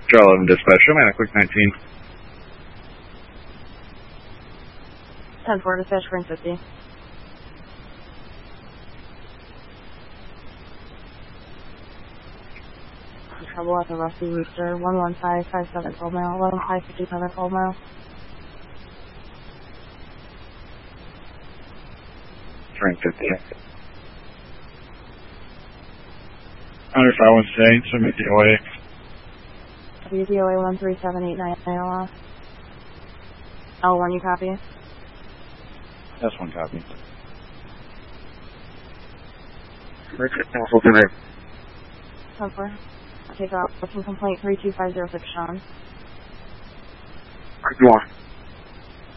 Charlie 11 dispatch, show me on a quick 19. 10-4 dispatch, Green 50. Trouble at the Rusty Rooster, 11557 12 mile, 11557 12 mile. Train 50. Under 518, submit DOA. WDOA 13789 ALS. L1, you copy? That's one copy. Richard, cancel today. 10-4. Take off. Booking complaint 32506, Sean. Go on.